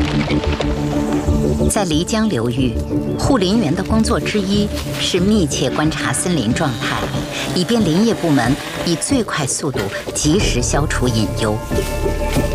在漓江流域，护林员的工作之一是密切观察森林状态，以便林业部门以最快速度及时消除隐忧。